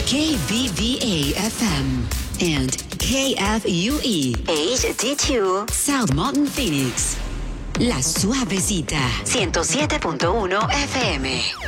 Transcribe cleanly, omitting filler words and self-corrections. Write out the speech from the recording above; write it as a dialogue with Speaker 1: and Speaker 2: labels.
Speaker 1: KBVA FM and KFUE HD2 South Mountain Phoenix. La Suavecita 107.1 FM.